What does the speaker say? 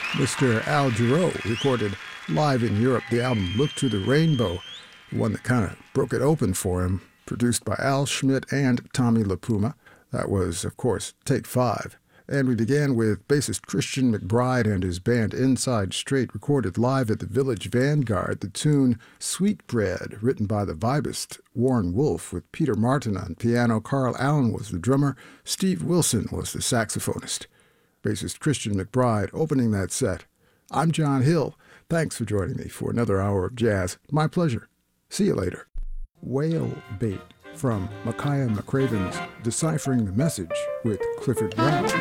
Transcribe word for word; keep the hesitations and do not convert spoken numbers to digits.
Mister Al Jarreau recorded live in Europe the album Look to the Rainbow, the one that kind of broke it open for him, produced by Al Schmidt and Tommy LaPuma. That was, of course, Take Five. And we began with bassist Christian McBride and his band Inside Straight, recorded live at the Village Vanguard, the tune Sweet Bread, written by the vibist Warren Wolf, with Peter Martin on piano. Carl Allen was the drummer. Steve Wilson was the saxophonist. Bassist Christian McBride opening that set. I'm John Hill. Thanks for joining me for another hour of jazz. My pleasure. See you later. Whale Bait from Micaiah McCraven's Deciphering the Message with Clifford Brown.